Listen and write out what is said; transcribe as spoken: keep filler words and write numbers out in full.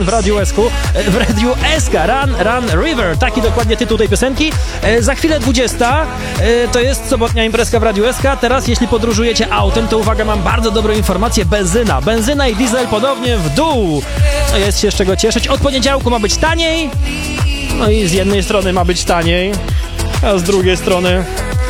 w Radiu Esku, w Radiu Eska, Run, Run River, taki dokładnie tytuł tej piosenki. E, za chwilę dwudziesta, e, to jest sobotnia imprezka w Radiu Eska. Teraz jeśli podróżujecie autem, to uwaga, mam bardzo dobrą informację, benzyna, benzyna i diesel podobnie w dół. No jest się z czego cieszyć, od poniedziałku ma być taniej, no i z jednej strony ma być taniej, a z drugiej strony